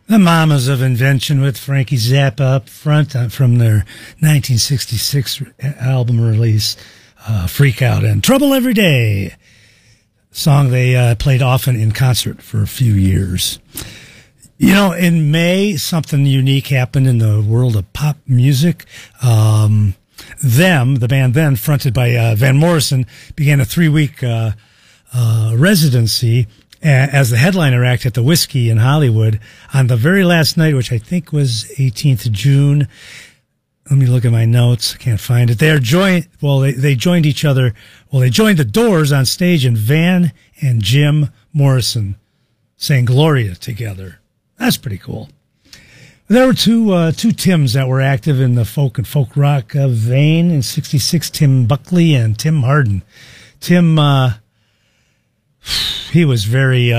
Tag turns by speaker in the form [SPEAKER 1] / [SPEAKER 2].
[SPEAKER 1] The Mamas of Invention with Frankie Zappa up front from their 1966 album release, Freak Out and Trouble Every Day. Song they played often in concert for a few years. You know, in May, something unique happened in the world of pop music. The band Them, fronted by Van Morrison, began a 3-week residency as the headliner act at the Whiskey in Hollywood on the very last night, which I think was 18th of June. Let me look at my notes. I can't find it. They joined each other. Well, they joined the Doors on stage, and Van and Jim Morrison sang Gloria together. That's pretty cool. There were two Tims that were active in the folk and folk rock vein in '66, Tim Buckley and Tim Hardin. Tim, he was very